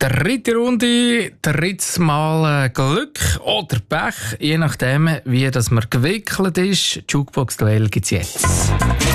Dritte Runde, drittes Mal Glück oder Pech, je nachdem, wie das man gewickelt ist. Jukebox-Duell gibt es jetzt.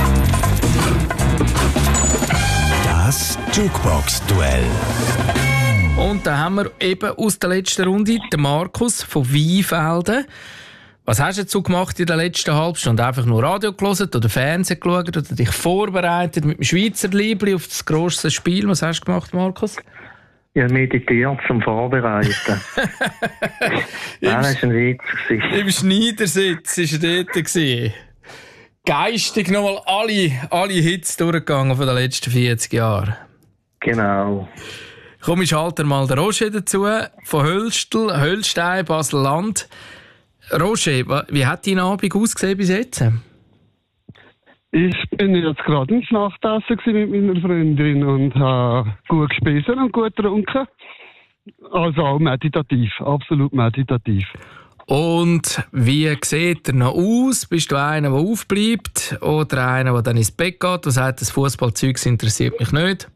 Das Jukebox-Duell. Und da haben wir eben aus der letzten Runde den Markus von Weinfelden. Was hast du dazu gemacht in der letzten Halbstunde? Einfach nur Radio gehört oder Fernsehen geschaut oder dich vorbereitet mit dem Schweizer Liebli auf das grosse Spiel? Was hast du gemacht, Markus? Ich habe meditiert zum Vorbereiten. Das war ein Witz. Im Schneidersitz war er dort. Geistig nochmal alle Hits durchgegangen von den letzten 40 Jahren. Genau. Komm, ich schalte mal den Roger dazu, von Höllstein, Basel-Land. Roger, wie hat dein Abend ausgesehen bis jetzt? Ich bin jetzt gerade ins Nachtessen mit meiner Freundin und habe gut gespissen und gut getrunken. Also auch meditativ, absolut meditativ. Und wie sieht er noch aus? Bist du einer, der aufbleibt oder einer, der dann ins Bett geht und sagt, das Fußballzeug interessiert mich nicht?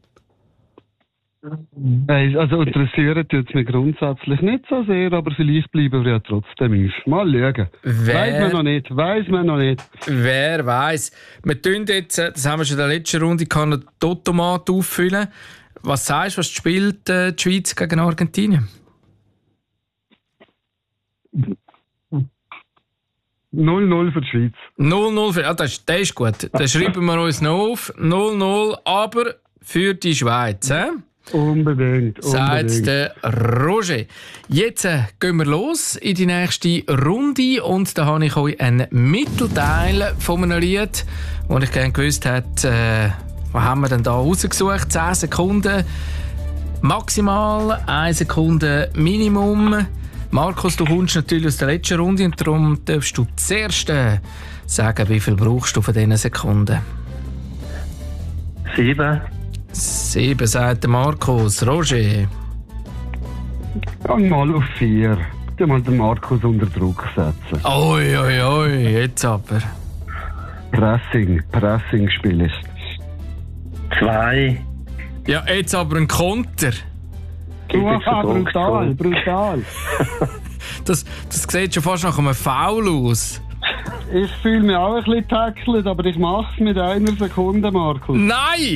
Also interessiert jetzt mich grundsätzlich nicht so sehr, aber vielleicht bleiben wir ja trotzdem auf. Mal schauen. Weiss man noch nicht. Wer weiss. Wir tun jetzt, das haben wir schon in der letzten Runde, kann einen Automat auffüllen. Was sagst du, was spielt die Schweiz gegen Argentinien? 0-0 für die Schweiz. 0-0 für, das ist gut. Das schreiben wir uns noch auf. 0-0, aber für die Schweiz. Unbedingt. Sagt der Roger. Jetzt gehen wir los in die nächste Runde und da habe ich euch einen Mittelteil von einem Lied, wo ich gerne gewusst hätte, was haben wir denn da rausgesucht? 10 Sekunden maximal, 1 Sekunde Minimum. Markus, du kommst natürlich aus der letzten Runde und darum darfst du zuerst sagen, wie viel brauchst du von diesen Sekunden? 7. 7, sagt der Markus. Roger? Gang mal auf 4. Du mal den Markus unter Druck setzen. Oi, jetzt aber. Pressing spielen. 2. Ja, jetzt aber ein Konter. Brutal. Das sieht schon fast nach einem Foul aus. Ich fühle mich auch ein bisschen tackelt, aber ich mache es mit 1 Sekunde, Markus. Nein!